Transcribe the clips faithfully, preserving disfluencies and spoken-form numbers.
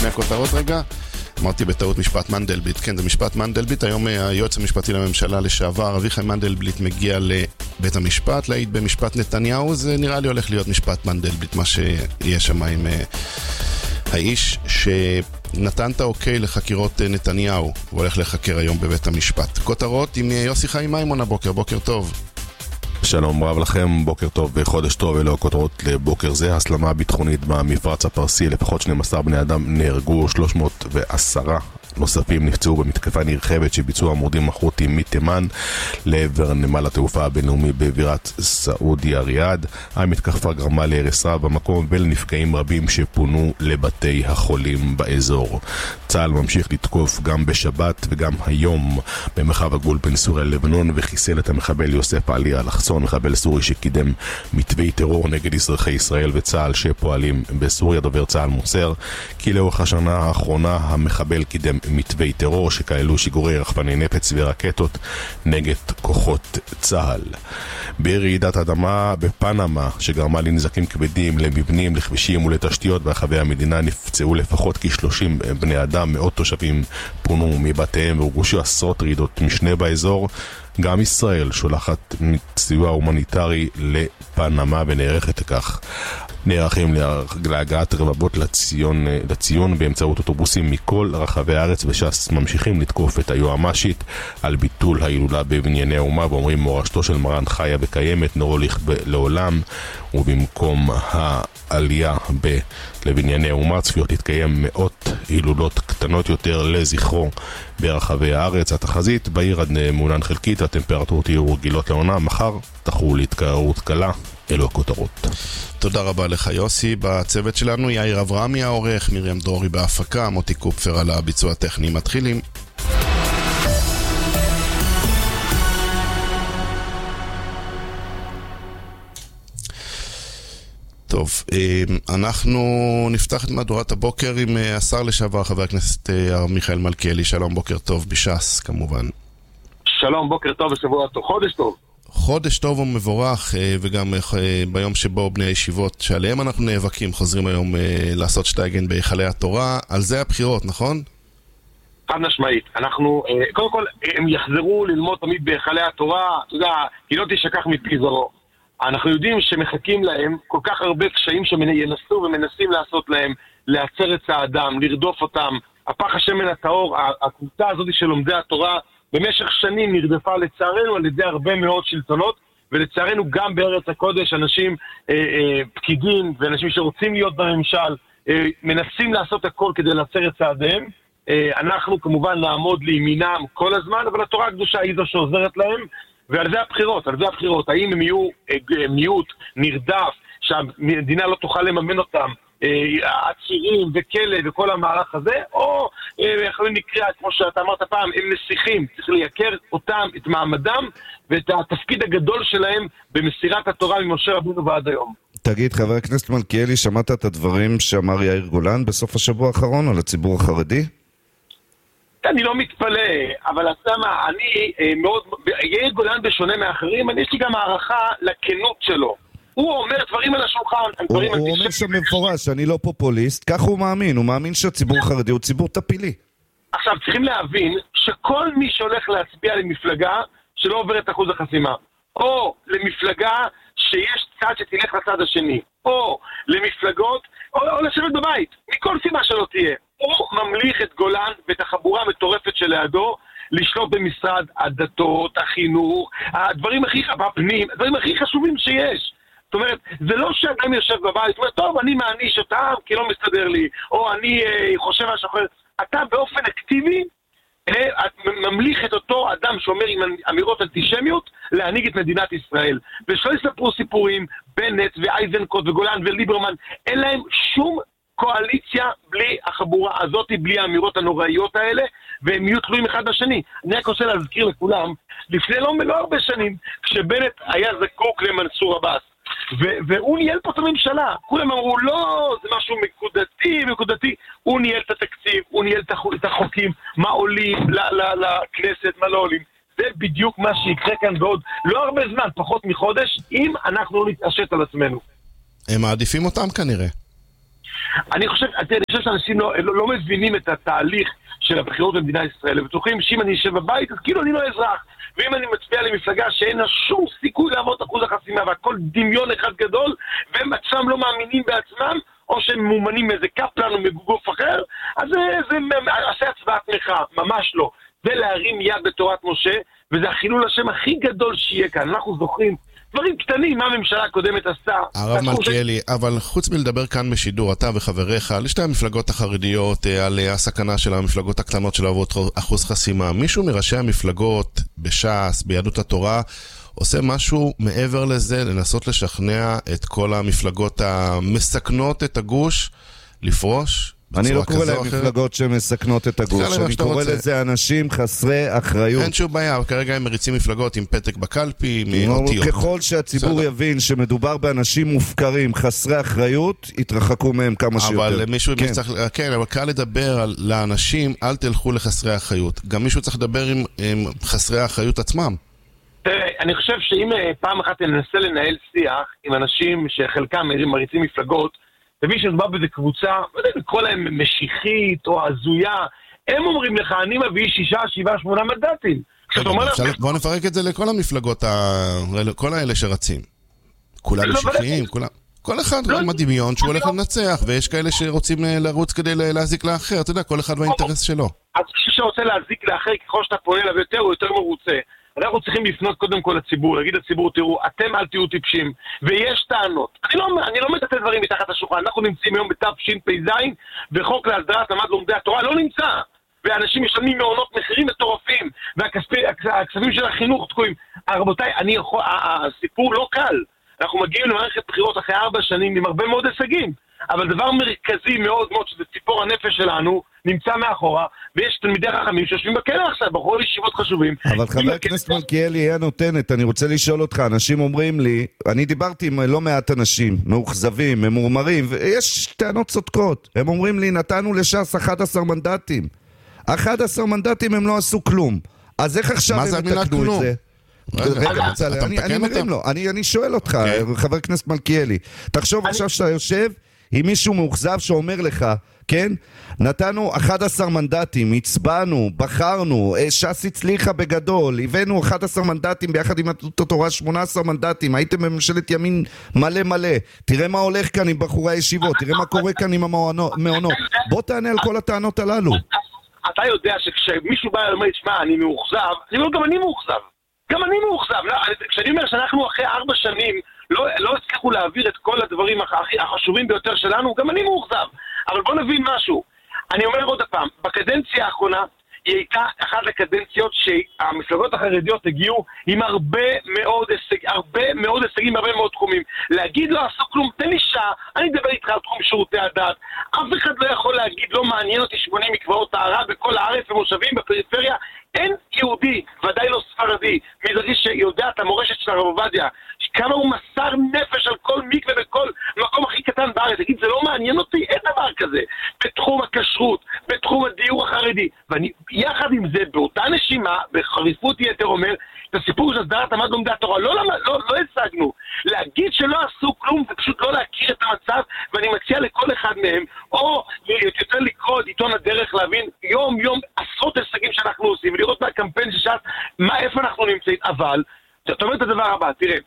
לפני הכותרות רגע, אמרתי בטעות משפט מנדלבליט, כן, זה משפט מנדלבליט. היום היועץ המשפטי לממשלה לשעבר אביחי מנדלבליט מגיע לבית המשפט להעיד במשפט נתניהו. זה נראה לי הולך להיות משפט מנדלבליט, מה שיהיה שם עם האיש שנתן את האוקיי לחקירות נתניהו, הוא הולך לחקר היום בבית המשפט. כותרות עם יוסי חיים מימון הבוקר. בוקר טוב. שלום רב לכם, בוקר טוב וחודש טוב. אלו הכותרות לבוקר זה. הסלמה ביטחונית במפרץ הפרסי, לפחות שנים עשר בני אדם נהרגו, שלוש מאות ועשר נוספים נפצעו במתקפה נרחבת שביצעו המורדים החות'ים מתימן לעבר נמל התעופה הבינלאומי בבירת סעודיה ריאד. המתקפה גרמה להרס רב במקום ולנפגעים רבים שפונו לבתי החולים באזור. צה"ל ממשיך לתקוף גם בשבת וגם היום במרחב הגבול בין סוריה ללבנון וחיסל את המחבל יוסף עלי אלחסון, מחבל סורי שקידם מתווי טרור נגד אזרחי ישראל וצה"ל שפועלים בסוריה. דובר צה"ל מוסר כי לאורך השנה האחרונה המחבל קידם מתווי טרור שכללו שיגורי רחפני נפץ ורקטות נגד כוחות צה"ל. ברעידת אדמה בפנמה שגרמה לנזקים כבדים למבנים, לכבישים ולתשתיות ברחבי המדינה נפצעו לפחות כ-שלושים בני אדם, מאות תושבים פונו מבתיהם והורגשו עשרות רעידות משנה באזור. גם ישראל שולחת סיוע הומניטרי לפנמה ונערכת כך. נערכים להגעת רבבות לציון, לציון באמצעות אוטובוסים מכל רחבי הארץ, וש"ס ממשיכים לתקוף את היועמ"שית על ביטול ההילולה בבנייני האומה ואומרים מורשתו של מרן חיה וקיימת, לא הוליך לעולם, ובמקום העלייה ב... לבנייני האומה צפויות להתקיים מאות הילולות קטנות יותר לזכרו ברחבי הארץ. התחזית בעיר עד מעונן חלקית, הטמפרטורות יהיו רגילות לעונה, מחר תחול להתקררות קלה. אלו הכותרות. תודה רבה לך יוסי. בצוות שלנו יאיר אברהמי העורך, מרים דרורי בהפקה, מוטי קופפר על הביצוע הטכני. מתחילים. טוב, אנחנו נפתח את מהדורת הבוקר עם השר לשעבר חבר הכנסת מיכאל מלכיאלי. שלום, בוקר טוב בש"ס כמובן. שלום, בוקר טוב ושבוע טוב, חודש טוב. חודש טוב ומבורך, וגם ביום שבו בני הישיבות שעליהם אנחנו נאבקים חוזרים היום לעשות שטייגן בהיכלי התורה. על זה הבחירות, נכון? חד משמעית. אנחנו, קודם כל, הם יחזרו ללמוד תמיד בהיכלי התורה, אתה יודע, כי לא תשכח מפי זרעו. אנחנו יודעים שמחכים להם כל כך הרבה קשיים שינסו ומנסים לעשות להם, לעצר את האדם, לרדוף אותם. הפח השמן הטהור, הקבוצה הזאת של לומדי התורה, במשך שנים נרדפה לצערנו על ידי הרבה מאוד שלטונות, ולצערנו גם בארץ הקודש אנשים אה, אה, פקידים ואנשים שרוצים להיות בממשל אה, מנסים לעשות הכל כדי לעצר את צעדיהם. אה, אנחנו כמובן נעמוד לימינם כל הזמן, אבל התורה הקדושה היא זו שעוזרת להם, ועל זה הבחירות, על זה הבחירות. האם הם יהיו אה, מיעוט נרדף שהמדינה לא תוכל לממן אותם, עצירים וכלא וכל המערך הזה, או יכולים נקרא, כמו שאתה אמרת פעם, הם נסיכים, צריך לייקר אותם, את מעמדם ואת התפקיד הגדול שלהם במסירת התורה ממשה רבנו ועד היום. תגיד, חבר הכנסת מלכיאלי, שמעת את הדברים שאמר יאיר גולן בסוף השבוע האחרון על הציבור החרדי? אני לא מתפלא, אבל הסמה, אני מאוד, יאיר גולן בשונה מאחרים, אני יש לי גם הערכה לכנות שלו. הוא אומר דברים על השולחן. הוא, הוא אומר שם במפורש, אני לא פופוליסט, כך הוא מאמין, הוא מאמין שהציבור החרדי הוא ציבור טפילי. עכשיו, צריכים להבין שכל מי שהולך להצביע למפלגה שלא עובר את אחוז החסימה, או למפלגה שיש צד שתלך לצד השני, או למפלגות, או, או לשבת בבית, מכל סיבה שלא תהיה, הוא ממליך את גולן ואת החבורה המטורפת שלידו, לשלוט במשרד הדתות, החינוך, הדברים הכי, בפנים, הדברים הכי חשובים שיש. זאת אומרת, זה לא שאדם יושב בבית, זאת אומרת, טוב, אני מעניש אותם כי לא מסתדר לי, או אני אה, חושב משהו אחר. אתה באופן אקטיבי אה, ממליך את אותו אדם שאומר עם אמירות אנטישמיות להנהיג את מדינת ישראל. ושלא יספרו סיפורים, בנט ואייזנקוט וגולן וליברמן, אין להם שום קואליציה בלי החבורה הזאת, בלי האמירות הנוראיות האלה, והם יהיו תלויים אחד בשני. אני רק רוצה להזכיר לכולם, לפני לא, לא הרבה שנים, כשבנט היה זקוק למנסור עבאס, והוא ניהל פה את הממשלה. כולם אמרו, לא, זה משהו מקודתי, מקודתי. הוא ניהל את התקציב, הוא ניהל את החוקים, מה עולים לכנסת, מה לא עולים. זה בדיוק מה שיקרה כאן בעוד לא הרבה זמן, פחות מחודש, אם אנחנו לא נתעשת על עצמנו. הם מעדיפים אותם כנראה. אני חושב, אני חושב שאנשים לא, לא, לא מבינים את התהליך של הבחירות במדינת ישראל, ובטוחים שאם אני יושב בבית, אז כאילו אני לא אזרח. ואם אני מצביע למפלגה שאין לה שום סיכוי לעמוד אחוז החסימה, והכל דמיון אחד גדול, והם עצמם לא מאמינים בעצמם, או שהם מומנים מאיזה קפלן או מגוף אחר, אז זה, זה עושה הצבעת מחאה, ממש לא. זה להרים יד בתורת משה, וזה החילול השם הכי גדול שיהיה כאן. אנחנו זוכרים דברים קטנים, מה הממשלה הקודמת עשתה. הרב מלכיאלי, אבל חוץ מלדבר כאן בשידור, אתה וחבריך, על שתי המפלגות החרדיות, על הסכנה של המפלגות הקטנות של אחוז חסימה, מישהו מראשי המפלגות בש"ס, ביהדות התורה, עושה משהו מעבר לזה, לנסות לשכנע את כל המפלגות המסכנות את הגוש, לפרוש? אני לא קורא להם מפלגות שמסכנות את הגוש, אני קורא לזה אנשים חסרי אחריות. אין שום בעיה, כרגע הם מריצים מפלגות עם פתק בקלפי, מאותיות. ככל שהציבור יבין שמדובר באנשים מופקרים, חסרי אחריות, יתרחקו מהם כמה שיותר. אבל מישהו צריך, כן, אבל קל לדבר לאנשים, אל תלכו לחסרי אחריות. גם מישהו צריך לדבר עם חסרי האחריות עצמם. תראה, אני חושב שאם פעם אחת ננסה לנהל שיח עם אנשים שחלקם מריצים מפלגות, ומי שמדובר בזה קבוצה, לא יודע, לקרוא להם משיחית או הזויה, הם אומרים לך, אני מביא שישה, שבעה, שמונה מנדטים. בוא נפרק את זה לכל המפלגות, כל האלה שרצים. כולם משיחיים, כולם. כל אחד עם הדמיון שהוא הולך לנצח, ויש כאלה שרוצים לרוץ כדי להזיק לאחר, אתה יודע, כל אחד והאינטרס שלו. אז מי שרוצה להזיק לאחר, ככל שאתה פונה אליו יותר, הוא יותר מרוצה. אנחנו צריכים לפנות קודם כל לציבור, להגיד לציבור, תראו, אתם אל תהיו טיפשים, ויש טענות. אני לא, אני לא מטאטא דברים מתחת השולחן, אנחנו נמצאים היום בתשפ"ז, וחוק להסדרת מעמד לומדי התורה לא נמצא, ואנשים משלמים מעונות מחירים מטורפים, והכספים של החינוך תקועים. רבותיי, אני יכול, הסיפור לא קל. אנחנו מגיעים למערכת בחירות אחרי ארבע שנים עם הרבה מאוד הישגים, אבל דבר מרכזי מאוד מאוד, שזה ציפור הנפש שלנו, נמצא מאחורה, ויש תלמידי חכמים שיושבים בכלא עכשיו, בחורי ישיבות חשובים. אבל חבר הכנסת מלכיאלי היא הנותנת, אני רוצה לשאול אותך, אנשים אומרים לי, אני דיברתי עם לא מעט אנשים, מאוכזבים, ממורמרים, ויש טענות צודקות, הם אומרים לי, נתנו לש"ס אחד עשר מנדטים, אחד עשר מנדטים הם לא עשו כלום, אז איך עכשיו הם יתקנו את זה? אני מרים לו, אני שואל אותך, חבר הכנסת מלכיאלי, תחשוב עכשיו שאתה יושב עם מישהו מאוכזב שאומר לך, כן? נתנו אחד עשר מנדטים, הצבענו, בחרנו, ש"ס הצליחה בגדול, הבאנו אחד עשר מנדטים ביחד עם יהדות התורה, שמונה עשר מנדטים, הייתם בממשלת ימין מלא מלא, תראה מה הולך כאן עם בחורי הישיבות, תראה מה קורה כאן עם המעונות, בוא תענה על כל הטענות הללו. אתה יודע שכשמישהו בא ואומר, שמע, אני מאוכזב, אני אומר, גם אני מאוכזב. גם אני מאוכזב. כשאני אומר שאנחנו אחרי ארבע שנים לא, לא הצליחו להעביר את כל הדברים החשובים ביותר שלנו, גם אני מאוכזב. אבל בוא נבין משהו. אני אומר עוד הפעם, בקדנציה האחרונה היא הייתה אחת הקדנציות שהמפלגות החרדיות הגיעו עם הרבה מאוד הישג, הרבה מאוד הישגים, הרבה מאוד תחומים. להגיד לא עשו כלום, תן לי שעה, אני אדבר איתך על תחום שירותי הדת. אף אחד לא יכול להגיד, לא מעניין אותי שמונים מקוואות טהרה בכל הארץ ומושבים בפריפריה. אין יהודי, ודאי לא ספרדי, מזרחי שיודע את המורשת של הרב עובדיה, כמה הוא מסר נפש על כל מקווה בכל מקום הכי קטן בארץ. תגיד, זה לא מעניין אותי? אין דבר כזה. בתחום הכשרות, בתחום הדיור החרדי. ואני, יחד עם זה, באותה נשימה, בחריפות יתר אומר, את הסיפור של הסדרת מעמד לומדי התורה, לא, לא, לא, לא השגנו. להגיד שלא עשו כלום, זה פשוט לא להכיר את המצב, ואני מציע לכל אחד מהם, או יותר לקרוא את עיתון הדרך, להבין יום יום עשרות הישגים שאנחנו עושים, ולראות מהקמפיין ששעת, מה, איפה אנחנו נמצאים. אבל, זאת אומרת את הדבר הבא, תראה,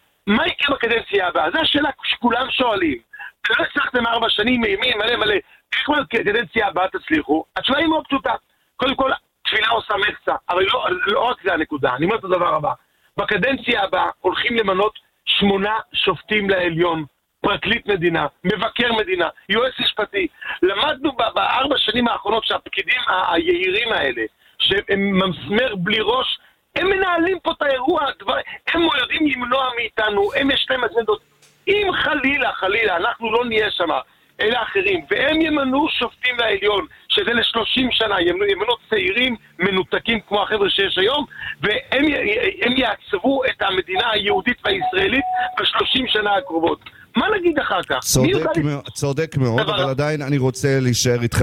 מה יקרה בקדנציה הבאה? זו השאלה שכולם שואלים. לא הצלחתם ארבע שנים מימין מלא מלא, איך בקדנציה הבאה תצליחו? התשובה היא מאוד פשוטה. קודם כל, תפילה עושה מחצה, אבל לא, לא רק זה הנקודה. אני אומר את הדבר הבא. בקדנציה הבאה הולכים למנות שמונה שופטים לעליון, פרקליט מדינה, מבקר מדינה, יועץ משפטי. למדנו בארבע שנים האחרונות שהפקידים היהירים האלה, שהם ממסמר בלי ראש, הם מנהלים פה את האירוע, הם יודעים למנוע מאיתנו, הם יש להם אג'נדות. אם חלילה, חלילה, אנחנו לא נהיה שם, אלה אחרים, והם ימנו שופטים לעליון, שזה ל-שלושים שנה, ימנו, ימנו צעירים מנותקים כמו החבר'ה שיש היום, והם הם יעצבו את המדינה היהודית והישראלית ב-שלושים שנה הקרובות. מה נגיד אחר כך? צודק, מ... צודק מאוד, אבל לא. עדיין אני רוצה להישאר איתך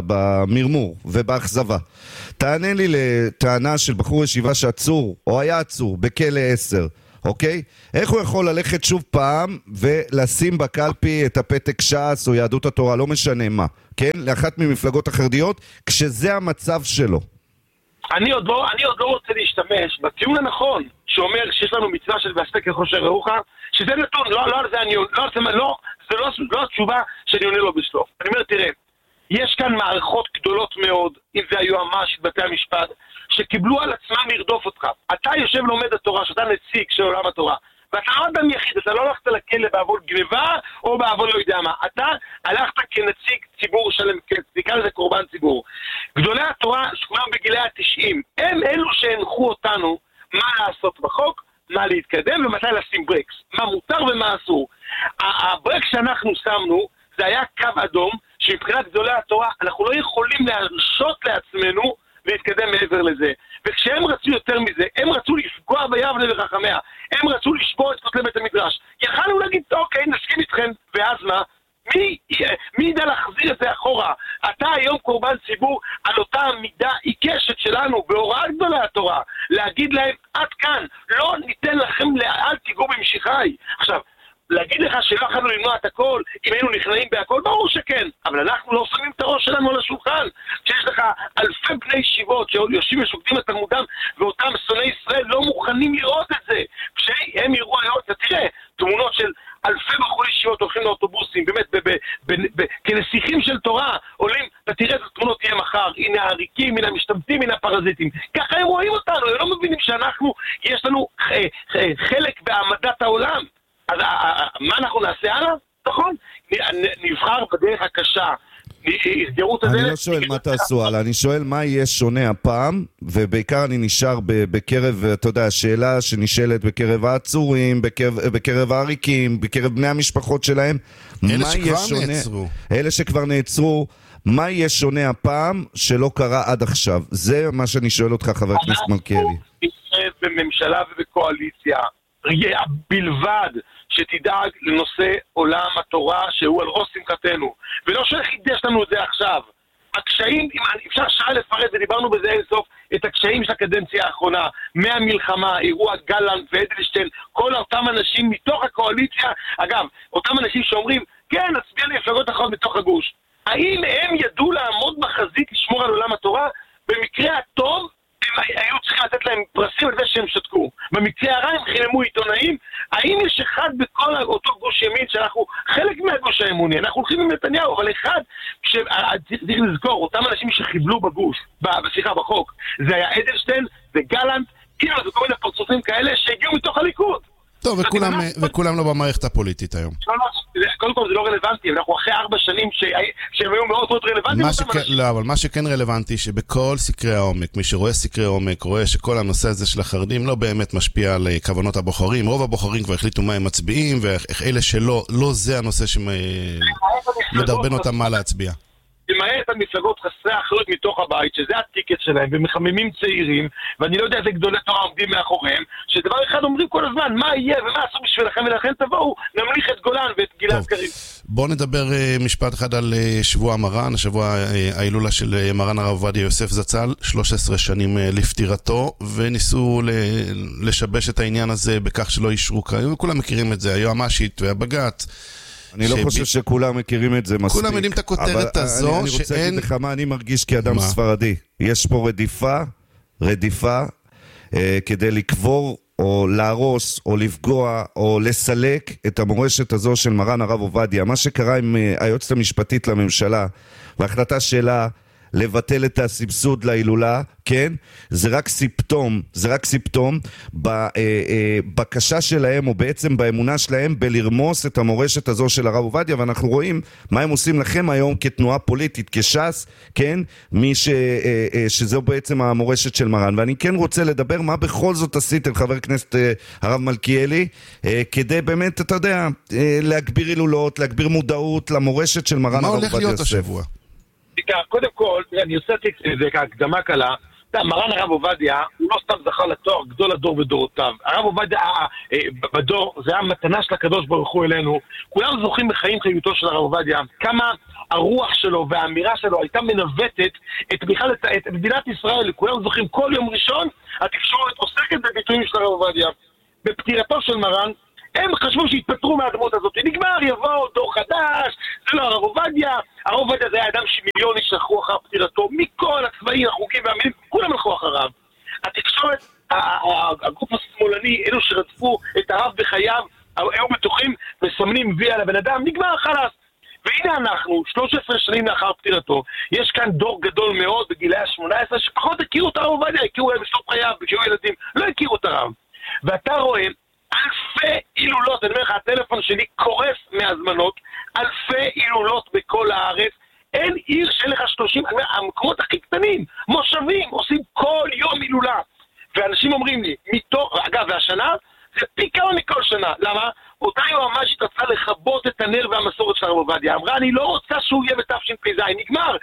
במרמור ובאכזבה. תענה לי לטענה של בחור ישיבה שעצור, או היה עצור, בכלא עשר, אוקיי? איך הוא יכול ללכת שוב פעם ולשים בקלפי את הפתק ש"ס או יהדות התורה, לא משנה מה, כן? לאחת ממפלגות החרדיות, כשזה המצב שלו. אני עוד לא, אני עוד לא רוצה להשתמש בטיעון הנכון, שאומר שיש לנו מצווה של ועשתה ככל שראוך, שזה נתון, לא, לא על זה אני, לא, לא, לא, זה לא, לא התשובה שאני עונה לו בסוף. אני אומר, תראה, יש כאן מערכות גדולות מאוד, אם זה היועמ"ש, בתי המשפט, שקיבלו על עצמם לרדוף אותך. אתה יושב לומד התורה, שאתה נציג של עולם התורה, ואתה לא אדם יחיד, אתה לא הלכת לכלא בעוון גניבה, או בעוון לא יודע מה. אתה הלכת כנציג ציבור שלם, נקרא לזה קורבן ציבור. גדולי התורה, שכולם בגילי התשעים, הם אלו שהנחו אותנו מה לעשות בחוק, מה להתקדם ומתי לשים ברקס. מה מותר ומה אסור. הברקס שאנחנו שמנו, זה היה קו אדום, שמבחינת גדולי התורה, אנחנו לא יכולים להרשות לעצמנו להתקדם מעבר לזה. וכשהם רצו יותר מזה, הם רצו לפגוע ביבנה וחכמיה, הם רצו לשבור את כותלי בית המדרש. יכלנו להגיד, אוקיי, נסכים איתכם, ואז מה? מי, מי ידע להחזיר את זה אחורה? אתה היום קורבן ציבור על אותה עמידה עיקשת שלנו, בהוראת גדולי התורה, להגיד להם, עד כאן, לא ניתן לכם, אל תיגעו במשיחי. עכשיו, להגיד לך שלא יכולנו למנוע את הכל, אם היינו נכנעים בהכל, ברור שכן, אבל אנחנו לא שמים את הראש שלנו על השולחן. כשיש לך אלפי בני ישיבות שיושבים ושוקדים את תלמודם, ואותם שונאי ישראל לא מוכנים לראות את זה. כשהם יראו היום, אתה תראה, תמונות של אלפי בחורי ישיבות הולכים לאוטובוסים, באמת, ב- ב- ב- ב- כנסיכים של תורה, עולים, אתה תראה איזה תמונות תהיה מחר, הנה העריקים, הנה המשתמטים, הנה הפרזיטים. ככה הם רואים אותנו, הם לא מבינים שאנחנו, יש לנו ח- ח- חלק בהעמדת העולם. אז מה אנחנו נעשה הלאה? נכון? נבחר בדרך הקשה. אני לא שואל מה תעשו הלאה, אני שואל מה יהיה שונה הפעם, ובעיקר אני נשאר בקרב, אתה יודע, השאלה שנשאלת בקרב העצורים, בקרב העריקים, בקרב בני המשפחות שלהם, אלה שכבר נעצרו. אלה שכבר נעצרו, מה יהיה שונה הפעם שלא קרה עד עכשיו? זה מה שאני שואל אותך, חבר הכנסת מלכיאלי. אנחנו בממשלה ובקואליציה, בלבד שתדאג לנושא עולם התורה שהוא על ראש שמחתנו, ולא שחידש לנו את זה עכשיו. הקשיים, אפשר שעה לפרט, ודיברנו בזה אין סוף, את הקשיים של הקדנציה האחרונה, מהמלחמה, אירוע גלנט ואדלשטיין, כל אותם אנשים מתוך הקואליציה, אגב, אותם אנשים שאומרים, כן, נצביע למפלגות אחרות מתוך הגוש. האם הם ידעו לעמוד בחזית לשמור על עולם התורה? במקרה הטוב, הם היו צריכים לתת להם פרסים על זה שהם שתקו. במקרה הרע הם חילמו עיתונאים. האם יש אחד בכל אותו גוש ימין שאנחנו חלק מהגוש האמוני? אנחנו הולכים עם נתניהו, אבל אחד, צריך לזכור, אותם אנשים שחיבלו בגוש, סליחה, בחוק, זה היה אדלשטיין וגלנט, כאילו זה כל מיני פרצופים כאלה שהגיעו מתוך הליכוד. טוב, וכולם, וכולם לא במערכת הפוליטית היום. קודם כל זה לא רלוונטי, אנחנו אחרי ארבע שנים שהם היו מאוד מאוד רלוונטיים. לא, אבל מה שכן רלוונטי, שבכל סקרי העומק, מי שרואה סקרי העומק, רואה שכל הנושא הזה של החרדים לא באמת משפיע על כוונות הבוחרים. רוב הבוחרים כבר החליטו מה הם מצביעים, ואיך אלה שלא, לא זה הנושא שמדרבן אותם מה להצביע. למעט המפלגות חסרי האחריות מתוך הבית, שזה הטיקט שלהם, ומחממים צעירים, ואני לא יודע איזה גדולי תורה עומדים מאחוריהם, שדבר אחד אומרים כל הזמן, מה יהיה ומה עשו בשבילכם, ולכן תבואו, נמליך את גולן ואת גלעד קריב. בואו נדבר משפט אחד על שבוע מרן, השבוע ההילולה של מרן הרב עובדיה יוסף זצ"ל, שלוש עשרה שנים לפטירתו, וניסו לשבש את העניין הזה בכך שלא אישרו, וכולם מכירים את זה, היועמ"שית והבג"ץ. אני לא חושב שכולם מכירים את זה מספיק. כולם יודעים את הכותרת הזו שאין... אני רוצה להגיד לך מה אני מרגיש כאדם ספרדי. יש פה רדיפה, רדיפה, כדי לקבור או להרוס או לפגוע או לסלק את המורשת הזו של מרן הרב עובדיה. מה שקרה עם היועצת המשפטית לממשלה, וההחלטה שלה לבטל את הסבסוד להילולה, כן? זה רק סיפטום, זה רק סיפטום בבקשה שלהם, או בעצם באמונה שלהם, בלרמוס את המורשת הזו של הרב עובדיה, ואנחנו רואים מה הם עושים לכם היום כתנועה פוליטית, כש"ס, כן? מי ש, שזו בעצם המורשת של מרן. ואני כן רוצה לדבר מה בכל זאת עשיתם, חבר הכנסת הרב מלכיאלי, כדי באמת, אתה יודע, להגביר הילולות, להגביר מודעות למורשת של מרן הרב עובדיה יוסף. מה הולך להיות השבוע? קודם כל, אני עושה את זה כהקדמה קלה. מרן הרב עובדיה, הוא לא סתם זכה לתואר גדול הדור ודורותיו. הרב עובדיה בדור, זה היה מתנה של הקדוש ברוך הוא אלינו. כולם זוכים בחיים חיותו של הרב עובדיה. כמה הרוח שלו והאמירה שלו הייתה מנווטת את בכלל את, את מדינת ישראל. כולם זוכים כל יום ראשון, התקשורת עוסקת בביטויים של הרב עובדיה. בפטירתו של מרן, הם חשבו שהתפטרו מהדמות הזאת, נגמר, יבוא דור חדש, זה לא הרב עובדיה, הרב עובדיה זה היה אדם שמיליון ישלחו אחר פטירתו, מכל הצבעים, החוקים והמילים, כולם הלכו אחריו. התקשורת, הגוף השמאלני, אלו שרדפו את הרב בחייו, היו בטוחים מסמנים וי על הבן אדם, נגמר חלס. והנה אנחנו, שלוש עשרה שנים לאחר פטירתו, יש כאן דור גדול מאוד בגילי ה-שמונה עשרה, שפחות הכירו את הרב עובדיה, הכירו להם בסוף חייו, כשהיו ילדים, לא הכירו את הרב. ואתה רואה, אלפי אילולות, אני אומר לך, הטלפון שלי קורס מהזמנות, אלפי אילולות בכל הארץ, אין עיר שאין לך שלושים, אני אומר, המקומות הכי קטנים, מושבים, עושים כל יום אילולה. ואנשים אומרים לי, מתוך, אגב, והשנה, זה פי כמה מכל שנה. למה? אותה יועמ"שית רצתה לכבות את הנר והמסורת של הרב עובדיה. אמרה, אני לא רוצה שהוא יהיה בתשפ"ז, נגמר,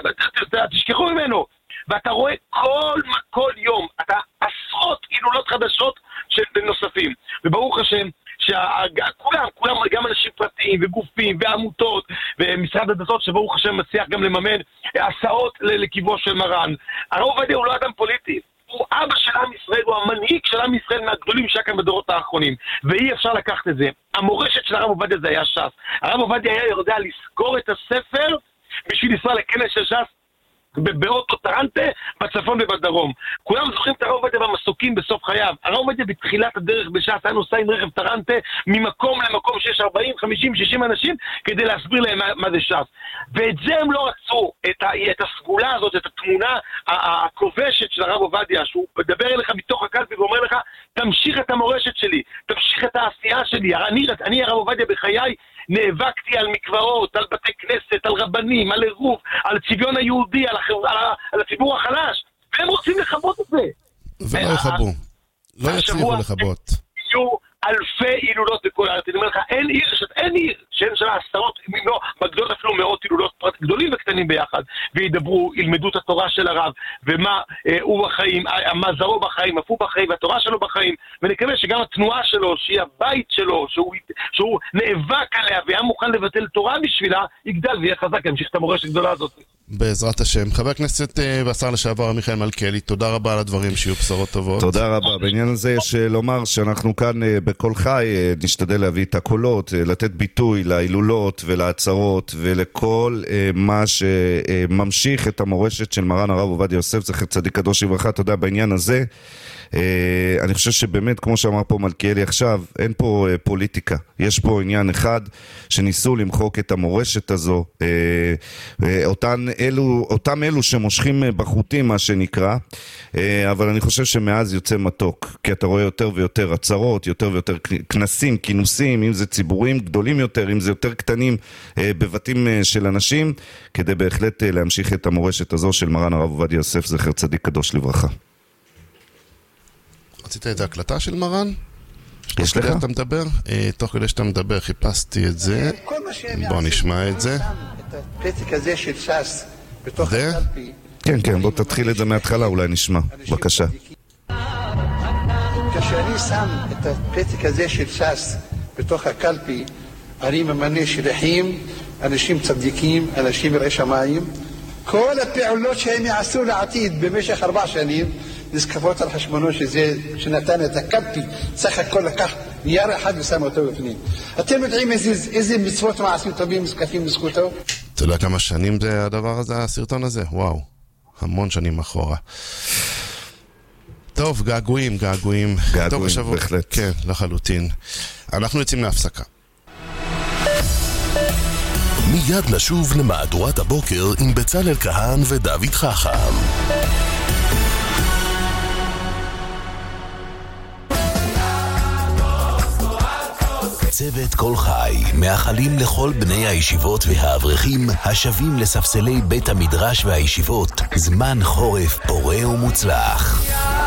תשכחו ממנו. ואתה רואה כל, כל יום, אתה עשרות אילולות חדשות של נוספים. וברוך השם, שכולם, כולם, גם אנשים פרטיים וגופים ועמותות ומשרד הדתות שברוך השם מצליח גם לממן הסעות לקברו של מרן. הרב עובדיה הוא לא אדם פוליטי. הוא אבא של עם ישראל, הוא המנהיג של עם ישראל מהגדולים שהיה כאן בדורות האחרונים, ואי אפשר לקחת את זה. המורשת של הרב עובדיה זה היה ש"ס. הרב עובדיה היה יודע לסגור את הספר בשביל לנסוע לכנס של ש"ס באוטו טרנטה בצפון ובדרום. כולם זוכרים את הרב עובדיה במסוקים בסוף חייו. הרב עובדיה בתחילת הדרך בש"ס היה נוסע עם רכב טרנטה ממקום למקום שיש ארבעים, חמישים, שישים אנשים כדי להסביר להם מה, מה זה ש"ס. ואת זה הם לא רצו, את, ה, את הסגולה הזאת, את התמונה הכובשת של הרב עובדיה, שהוא מדבר אליך מתוך הקלפי ואומר לך, תמשיך את המורשת שלי, תמשיך את העשייה שלי. אני, אני הרב עובדיה בחיי נאבקתי על מקוואות, על בתי כנסת, על רבנים, על עירוב, על הצביון היהודי, על, החברה, על, על הציבור החלש, והם רוצים לכבות את זה. ולא יכבו, לא יצליחו לכבות. יהיו אלפי אילולות בכל הארץ. אני אומר לך, אין עיר, אין עיר, שאין שלה עשרות, לא, בגדול אפילו מאות אילולות גדולים וקטנים ביחד, וידברו, ילמדו את התורה של הרב, ומה אה, הוא בחיים, מה זרו בחיים, אף הוא בחיים, והתורה שלו בחיים, ונקווה שגם התנועה שלו, שהיא הבית שלו, שהוא, שהוא נאבק עליה, והיה מוכן לבטל תורה בשבילה, יגדל ויהיה חזק, ימשיך את המורשת הגדולה הזאת. בעזרת השם. חבר הכנסת והשר לשעבר מיכאל מלכיאלי, תודה רבה על הדברים, שיהיו בשורות טובות. תודה רבה. בעניין הזה יש לומר שאנחנו כאן בכל חי נשתדל להביא את הקולות, לתת ביטוי להילולות ולהצהרות ולכל מה שממשיך את המורשת של מרן הרב עובדיה יוסף זכר צדיק קדוש לברכה. תודה בעניין הזה. אני חושב שבאמת, כמו שאמר פה מלכיאלי עכשיו, אין פה פוליטיקה. יש פה עניין אחד שניסו למחוק את המורשת הזו, אותן אלו, אותם אלו שמושכים בחוטים, מה שנקרא, אבל אני חושב שמאז יוצא מתוק, כי אתה רואה יותר ויותר הצהרות, יותר ויותר כנסים, כינוסים, אם זה ציבורים גדולים יותר, אם זה יותר קטנים בבתים של אנשים, כדי בהחלט להמשיך את המורשת הזו של מרן הרב עובדיה יוסף זכר צדיק קדוש לברכה. רצית את ההקלטה של מרן? יש לך? אתה מדבר? תוך כדי שאתה מדבר חיפשתי את זה. בוא נשמע את זה. את הפתק הזה של ש"ס בתוך הקלפי. כן, כן, בוא תתחיל את זה מההתחלה, אולי נשמע. בבקשה. כשאני שם את הפתק הזה של ש"ס בתוך הקלפי, אני ממנה שליחים, אנשים צדיקים, אנשים יראי שמיים. כל הפעולות שהם יעשו לעתיד במשך ארבע שנים, נזקפות על חשבונו שזה, שנתן את הקלפי, סך הכל לקח נייר אחד ושם אותו בפנים. אתם יודעים איזה, איזה מצוות מעשים טובים נזקפים בזכותו? אתה יודע כמה שנים זה הדבר הזה, הסרטון הזה? וואו, המון שנים אחורה. טוב, געגועים, געגועים. געגועים, בהחלט. כן, לחלוטין. אנחנו יוצאים להפסקה. מיד נשוב למהדורת הבוקר עם בצלאל כהן ודוד חכם. צוות כל חי מאחלים לכל בני הישיבות והאברכים השבים לספסלי בית המדרש והישיבות זמן חורף פורה ומוצלח.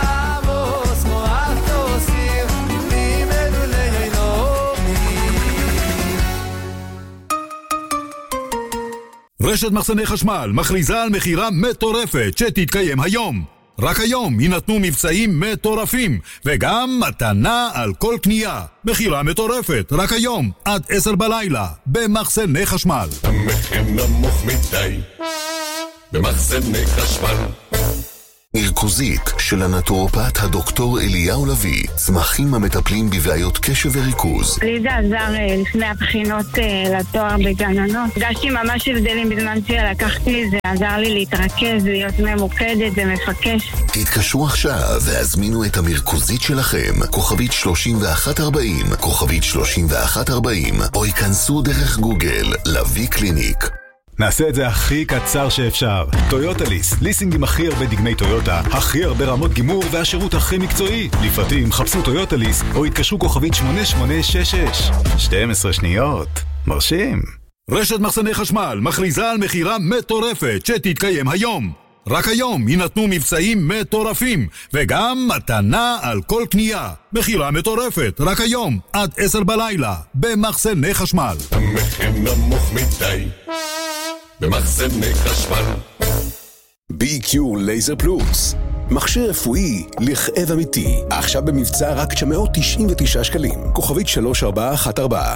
רשת מחסני חשמל מכריזה על מחירה מטורפת שתתקיים היום. רק היום יינתנו מבצעים מטורפים, וגם מתנה על כל קנייה. מחירה מטורפת, רק היום, עד עשר בלילה, במחסני חשמל. המחיר נמוך מדי, במחסני חשמל. מרכוזית של הנטורופט הדוקטור אליהו לוי, צמחים המטפלים בבעיות קשב וריכוז. לי זה עזר לפני הבחינות לתואר בגננות. הרגשתי ממש הבדלים בזמן שלקחתי, זה עזר לי להתרכז, להיות ממוקדת ומפקש. תתקשרו עכשיו והזמינו את המרכוזית שלכם, כוכבית שלושים ואחת ארבעים, כוכבית שלושים ואחת ארבעים, או ייכנסו דרך גוגל, לוי קליניק. נעשה את זה הכי קצר שאפשר. טויוטה ליס, ליסינג עם הכי הרבה דגמי טויוטה, הכי הרבה רמות גימור והשירות הכי מקצועי. לפרטים חפשו טויוטה ליס או התקשרו כוכבית שמונה שמונה שש שש. שתים עשרה שניות. מרשים. רשת מחסני חשמל מכריזה על מחירה מטורפת שתתקיים היום. רק היום יינתנו מבצעים מטורפים וגם מתנה על כל קנייה. מחירה מטורפת רק היום עד עשר בלילה במחסני חשמל. המחיר נמוך מדי במחסני חשמל. בי קיו לייזר פלוס, מכשיר רפואי לכאב אמיתי, עכשיו במבצע רק תשע מאות תשעים ותשעה שקלים, כוכבית שלוש ארבע אחת ארבע.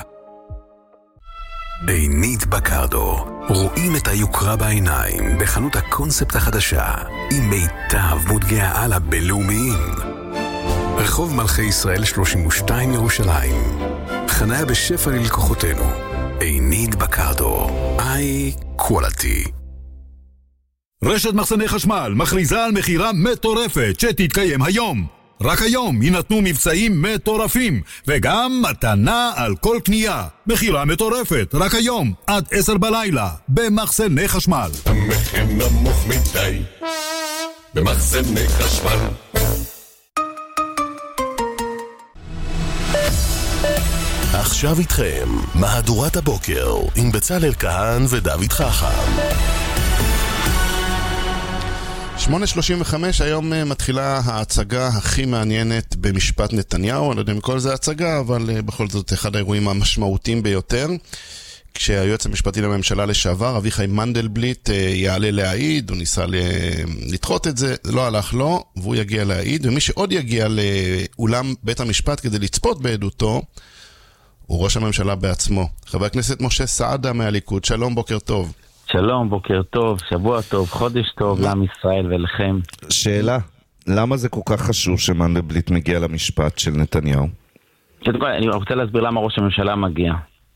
עינית בקרדו, רואים את היוקרה בעיניים בחנות הקונספט החדשה עם מיטב מותגי העל הבינלאומיים. רחוב מלכי ישראל שלושים ושתיים ירושלים, חניה בשפע ללקוחותינו. עינית בקרדו, איי קואליטי. רשת מחסני חשמל מכריזה על מחירה מטורפת שתתקיים היום. רק היום יינתנו מבצעים מטורפים וגם מתנה על כל קנייה. מחירה מטורפת רק היום עד עשר בלילה במחסני חשמל. המחיר נמוך מדי במחסני חשמל. עכשיו איתכם מהדורת הבוקר עם בצלאל כהן ודוד חכם. שמונה שלושים וחמש, היום מתחילה ההצגה הכי מעניינת במשפט נתניהו. אני לא יודע אם כל זה הצגה, אבל בכל זאת אחד האירועים המשמעותיים ביותר. כשהיועץ המשפטי לממשלה לשעבר, אביחי מנדלבליט, יעלה להעיד, הוא ניסה לדחות את זה, זה לא הלך לו, והוא יגיע להעיד, ומי שעוד יגיע לאולם בית המשפט כדי לצפות בעדותו, הוא ראש הממשלה בעצמו. חבר הכנסת משה סעדה מהליכוד, שלום, בוקר טוב. שלום, בוקר טוב, שבוע טוב, חודש טוב לעם ישראל ולכם. שאלה, למה זה כל כך חשוב שמנדלבליט מגיע למשפט של נתניהו? אני רוצה להסביר למה ראש הממשלה מגיע.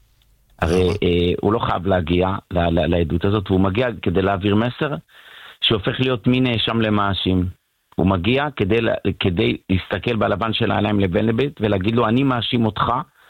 הרי הוא לא חייב להגיע לעדות הזאת, והוא מגיע כדי להעביר מסר שהופך להיות מי נאשם למאשים. הוא מגיע כדי להסתכל בלבן של העיניים לבנדלבליט ולהגיד לו, אני מאשים אותך